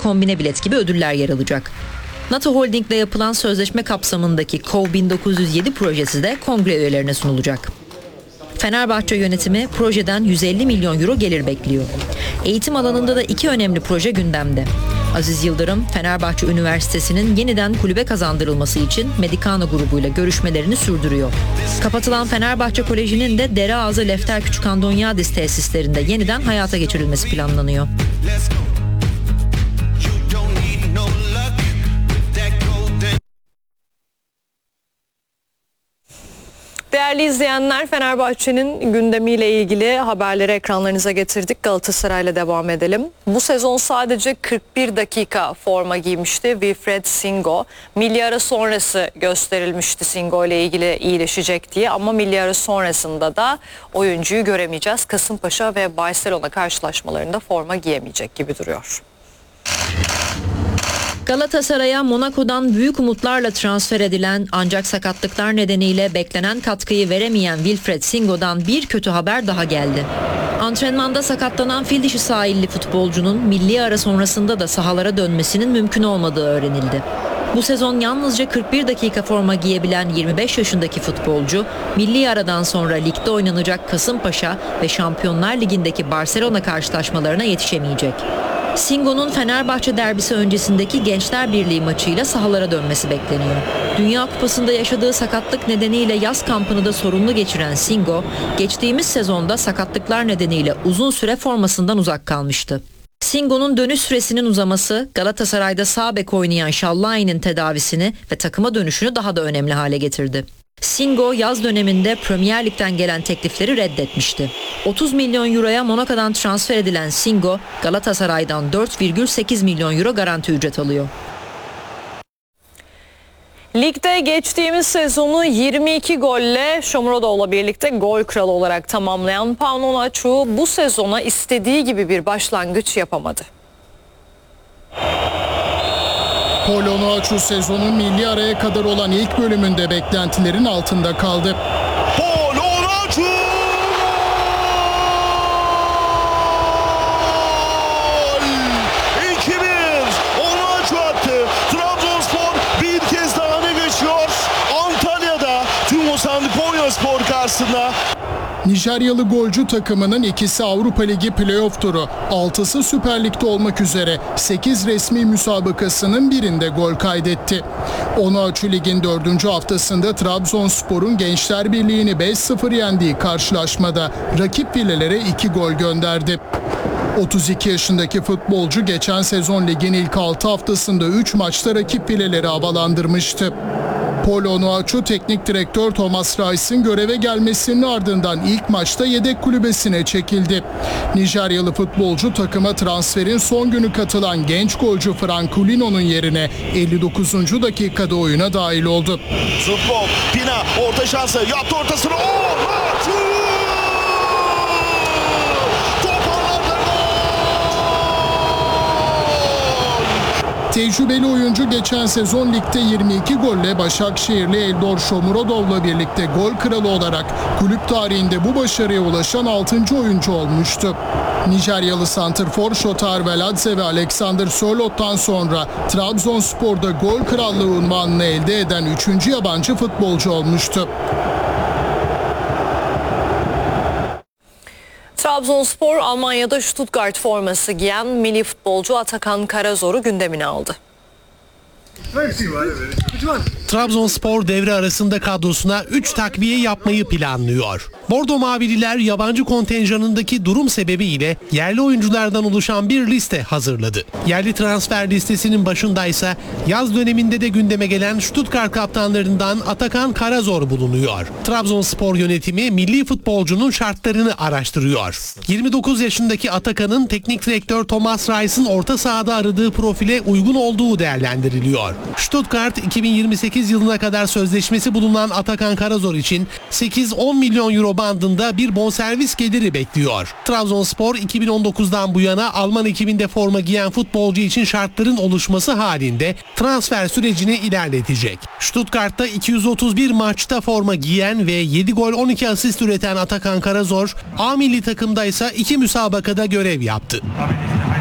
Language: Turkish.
kombine bilet gibi ödüller yer alacak. NATO Holding'le yapılan sözleşme kapsamındaki KOV 1907 projesi de kongre üyelerine sunulacak. Fenerbahçe yönetimi projeden 150 milyon euro gelir bekliyor. Eğitim alanında da iki önemli proje gündemde. Aziz Yıldırım, Fenerbahçe Üniversitesi'nin yeniden kulübe kazandırılması için Medicana grubuyla görüşmelerini sürdürüyor. Kapatılan Fenerbahçe Koleji'nin de Dereağızı Lefter Küçükandonyadis tesislerinde yeniden hayata geçirilmesi planlanıyor. Değerli izleyenler, Fenerbahçe'nin gündemiyle ilgili haberleri ekranlarınıza getirdik. Galatasaray'la devam edelim. Bu sezon sadece 41 dakika forma giymişti Wilfried Singo. Milli ara sonrası gösterilmişti Singo ile ilgili iyileşecek diye, ama milli ara sonrasında da oyuncuyu göremeyeceğiz. Kasımpaşa ve Barcelona karşılaşmalarında forma giyemeyecek gibi duruyor. Galatasaray'a Monaco'dan büyük umutlarla transfer edilen ancak sakatlıklar nedeniyle beklenen katkıyı veremeyen Wilfried Singo'dan bir kötü haber daha geldi. Antrenmanda sakatlanan fil dişi sahilli futbolcunun milli ara sonrasında da sahalara dönmesinin mümkün olmadığı öğrenildi. Bu sezon yalnızca 41 dakika forma giyebilen 25 yaşındaki futbolcu, milli aradan sonra ligde oynanacak Kasımpaşa ve Şampiyonlar Ligi'ndeki Barcelona karşılaşmalarına yetişemeyecek. Singo'nun Fenerbahçe derbisi öncesindeki Gençler Birliği maçıyla sahalara dönmesi bekleniyor. Dünya Kupası'nda yaşadığı sakatlık nedeniyle yaz kampını da sorunlu geçiren Singo, geçtiğimiz sezonda sakatlıklar nedeniyle uzun süre formasından uzak kalmıştı. Singo'nun dönüş süresinin uzaması, Galatasaray'da sağ bek oynayan Şallayi'nin tedavisini ve takıma dönüşünü daha da önemli hale getirdi. Singo yaz döneminde Premier Lig'den gelen teklifleri reddetmişti. 30 milyon euroya Monaco'dan transfer edilen Singo, Galatasaray'dan 4,8 milyon euro garanti ücret alıyor. Ligde geçtiğimiz sezonu 22 golle Shomurodov'la birlikte gol kralı olarak tamamlayan Paulo Onuachu bu sezona istediği gibi bir başlangıç yapamadı. Paulo Onuachu sezonun milli araya kadar olan ilk bölümünde beklentilerin altında kaldı. Paulo Onuachu! Gol! 2-1! Onuachu attı. Trabzonspor bir kez daha öne geçiyor. Antalya'da TÜMOSAN Konyaspor karşısında. Nijeryalı golcü takımının ikisi Avrupa Ligi playoff turu, 6'sı Süper Lig'de olmak üzere 8 resmi müsabakasının birinde gol kaydetti. Onuachu Lig'in 4. haftasında Trabzonspor'un Gençler Birliği'ni 5-0 yendiği karşılaşmada rakip filelere 2 gol gönderdi. 32 yaşındaki futbolcu geçen sezon ligin ilk 6 haftasında 3 maçta rakip fileleri havalandırmıştı. Paulo Onuachu teknik direktör Thomas Reis'in göreve gelmesinin ardından ilk maçta yedek kulübesine çekildi. Nijeryalı futbolcu takıma transferin son günü katılan genç golcü Franculino'nun yerine 59. dakikada oyuna dahil oldu. Zubkov, Pina orta şansı, yaptı ortasını. Onuachu! Tecrübeli oyuncu geçen sezon ligde 22 golle Başakşehirli Eldor Shomurodov'la birlikte gol kralı olarak kulüp tarihinde bu başarıya ulaşan 6. oyuncu olmuştu. Nijeryalı santrfor Shotar Veladze ve Alexander Sörlot'tan sonra Trabzonspor'da gol krallığı unvanını elde eden 3. yabancı futbolcu olmuştu. Trabzonspor Almanya'da Stuttgart forması giyen milli futbolcu Atakan Karazor'u gündemine aldı. Trabzonspor devre arasında kadrosuna 3 takviye yapmayı planlıyor. Bordo Mavililer yabancı kontenjanındaki durum sebebiyle yerli oyunculardan oluşan bir liste hazırladı. Yerli transfer listesinin başındaysa yaz döneminde de gündeme gelen Stuttgart kaptanlarından Atakan Karazor bulunuyor. Trabzonspor yönetimi milli futbolcunun şartlarını araştırıyor. 29 yaşındaki Atakan'ın teknik direktör Thomas Reis'in orta sahada aradığı profile uygun olduğu değerlendiriliyor. Stuttgart 2028 yılına kadar sözleşmesi bulunan Atakan Karazor için 8-10 milyon euro bandında bir bonservis geliri bekliyor. Trabzonspor 2019'dan bu yana Alman ekibinde forma giyen futbolcu için şartların oluşması halinde transfer sürecini ilerletecek. Stuttgart'ta 231 maçta forma giyen ve 7 gol 12 asist üreten Atakan Karazor, A milli takımda ise 2 müsabakada görev yaptı.